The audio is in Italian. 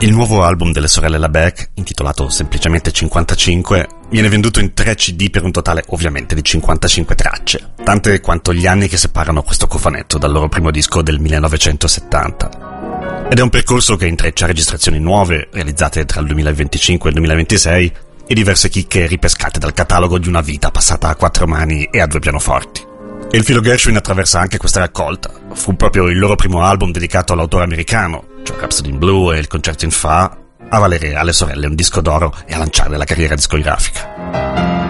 Il nuovo album delle sorelle LeBecq, intitolato semplicemente 55, viene venduto in 3 CD per un totale ovviamente di 55 tracce, tante quanto gli anni che separano questo cofanetto dal loro primo disco del 1970. Ed è un percorso che intreccia registrazioni nuove, realizzate tra il 2025 e il 2026, e diverse chicche ripescate dal catalogo di una vita passata a 4 mani e a 2 pianoforti. E il filo Gershwin attraversa anche questa raccolta. Fu proprio il loro primo album dedicato all'autore americano, cioè Rhapsody in Blue e il concerto in Fa, a valere alle sorelle un disco d'oro e a lanciare la carriera discografica.